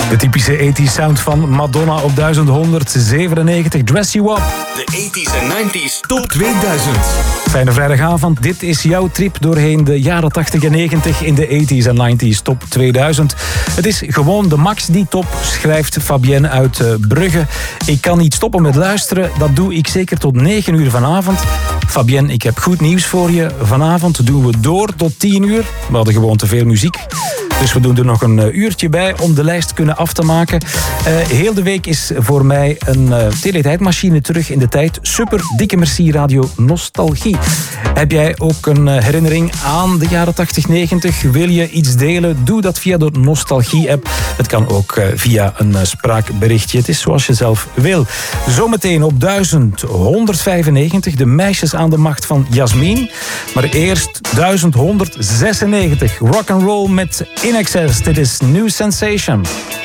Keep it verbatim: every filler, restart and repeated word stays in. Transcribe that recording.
De typische tachtig sound van Madonna op duizend honderdzevenennegentig, Dress You Up. De tachtiger en negentiger Top tweeduizend. Fijne vrijdagavond, dit is jouw trip doorheen de jaren tachtig en negentig in de tachtiger en negentigers Top tweeduizend. Het is gewoon de max die top, schrijft Fabienne uit Brugge. Ik kan niet stoppen met luisteren, dat doe ik zeker tot negen uur vanavond. Fabienne, ik heb goed nieuws voor je. Vanavond doen we door tot tien uur. We hadden gewoon te veel muziek. Dus we doen er nog een uurtje bij om de lijst kunnen af te maken. Uh, heel de week is voor mij een uh, teletijdmachine terug in de tijd. Super, dikke merci Radio Nostalgie. Heb jij ook een uh, herinnering aan de jaren tachtig, negentig? Wil je iets delen? Doe dat via de Nostalgie-app. Het kan ook uh, via een uh, spraakberichtje. Het is zoals je zelf wil. Zometeen op duizend honderdvijfennegentig de meisjes aan de macht van Jasmin. Maar eerst duizend honderdzesennegentig. Rock'n'roll met In Excess. Dit is New Sensation.